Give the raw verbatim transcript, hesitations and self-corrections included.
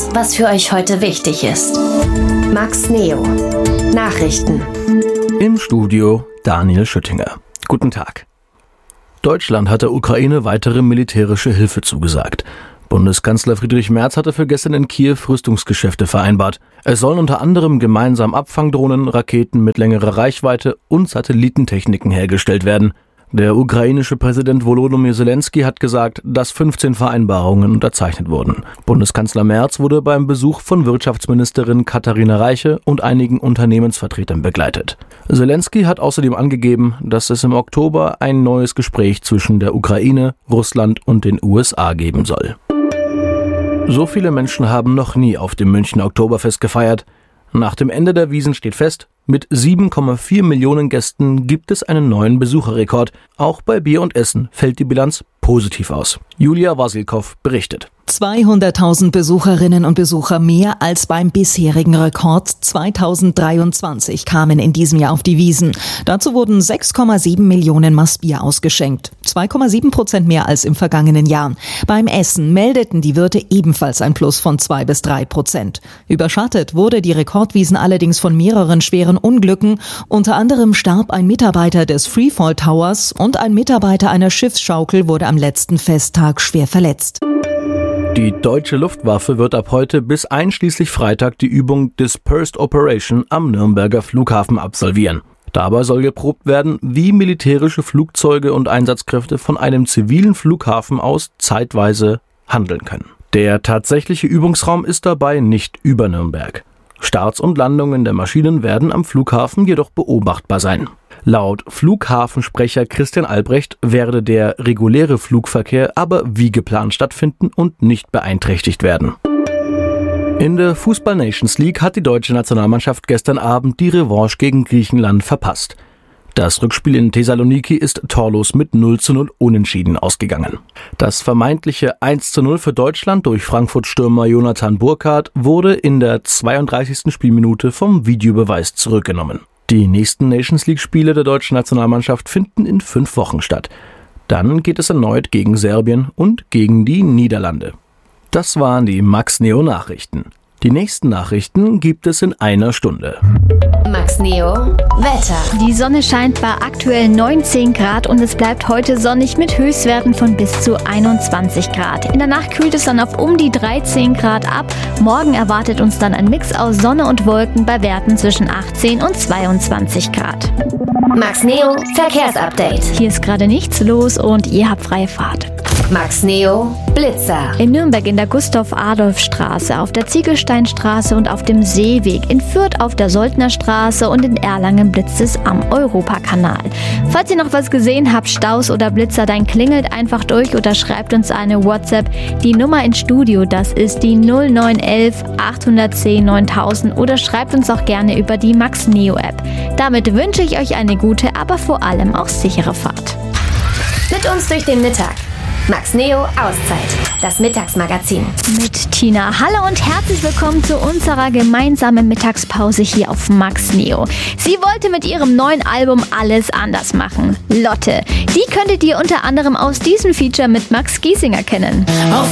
das, was für euch heute wichtig ist. Max Neo. Nachrichten. Im Studio Daniel Schüttinger. Guten Tag. Deutschland hat der Ukraine weitere militärische Hilfe zugesagt. Bundeskanzler Friedrich Merz hatte für gestern in Kiew Rüstungsgeschäfte vereinbart. Es sollen unter anderem gemeinsam Abfangdrohnen, Raketen mit längerer Reichweite und Satellitentechniken hergestellt werden. Der ukrainische Präsident Volodymyr Zelensky hat gesagt, dass fünfzehn Vereinbarungen unterzeichnet wurden. Bundeskanzler Merz wurde beim Besuch von Wirtschaftsministerin Katharina Reiche und einigen Unternehmensvertretern begleitet. Zelensky hat außerdem angegeben, dass es im Oktober ein neues Gespräch zwischen der Ukraine, Russland und den U S A geben soll. So viele Menschen haben noch nie auf dem Münchner Oktoberfest gefeiert. Nach dem Ende der Wiesn steht fest, mit sieben Komma vier Millionen Gästen gibt es einen neuen Besucherrekord. Auch bei Bier und Essen fällt die Bilanz positiv aus. Julia Wasilkow berichtet. zweihunderttausend Besucherinnen und Besucher mehr als beim bisherigen Rekord zweitausenddreiundzwanzig kamen in diesem Jahr auf die Wiesn. Dazu wurden sechs Komma sieben Millionen Maß Bier ausgeschenkt. zwei Komma sieben Prozent mehr als im vergangenen Jahr. Beim Essen meldeten die Wirte ebenfalls ein Plus von zwei bis drei Prozent. Überschattet wurde die Rekordwiesn allerdings von mehreren schweren Unglücken. Unter anderem starb ein Mitarbeiter des Freefall Towers und ein Mitarbeiter einer Schiffsschaukel wurde am letzten Festtag schwer verletzt. Die deutsche Luftwaffe wird ab heute bis einschließlich Freitag die Übung Dispersed Operation am Nürnberger Flughafen absolvieren. Dabei soll geprobt werden, wie militärische Flugzeuge und Einsatzkräfte von einem zivilen Flughafen aus zeitweise handeln können. Der tatsächliche Übungsraum ist dabei nicht über Nürnberg. Starts und Landungen der Maschinen werden am Flughafen jedoch beobachtbar sein. Laut Flughafensprecher Christian Albrecht werde der reguläre Flugverkehr aber wie geplant stattfinden und nicht beeinträchtigt werden. In der Fußball-Nations League hat die deutsche Nationalmannschaft gestern Abend die Revanche gegen Griechenland verpasst. Das Rückspiel in Thessaloniki ist torlos mit null zu null unentschieden ausgegangen. Das vermeintliche eins zu null für Deutschland durch Frankfurt-Stürmer Jonathan Burkhardt wurde in der zweiunddreißigsten Spielminute vom Videobeweis zurückgenommen. Die nächsten Nations League-Spiele der deutschen Nationalmannschaft finden in fünf Wochen statt. Dann geht es erneut gegen Serbien und gegen die Niederlande. Das waren die Max Neo Nachrichten. Die nächsten Nachrichten gibt es in einer Stunde. Max Neo Wetter. Die Sonne scheint bei aktuell neunzehn Grad und es bleibt heute sonnig mit Höchstwerten von bis zu einundzwanzig Grad. In der Nacht kühlt es dann auf um die dreizehn Grad ab. Morgen erwartet uns dann ein Mix aus Sonne und Wolken bei Werten zwischen achtzehn und zweiundzwanzig Grad. Max Neo Verkehrsupdate. Hier ist gerade nichts los und ihr habt freie Fahrt. Max Neo Blitzer. In Nürnberg in der Gustav-Adolf-Straße, auf der Ziegelsteinstraße und auf dem Seeweg, in Fürth auf der Soldnerstraße und in Erlangen blitzt es am Europakanal. Falls ihr noch was gesehen habt, Staus oder Blitzer, dann klingelt einfach durch oder schreibt uns eine WhatsApp. Die Nummer ins Studio, das ist die null neun eins eins acht eins null neuntausend oder schreibt uns auch gerne über die Max Neo App. Damit wünsche ich euch eine gute, aber vor allem auch sichere Fahrt. Mit uns durch den Mittag. Max Neo Auszeit, das Mittagsmagazin. Mit Tina. Hallo und herzlich willkommen zu unserer gemeinsamen Mittagspause hier auf Max Neo. Sie wollte mit ihrem neuen Album alles anders machen. Lotte. Die könntet ihr unter anderem aus diesem Feature mit Max Giesinger kennen. Auf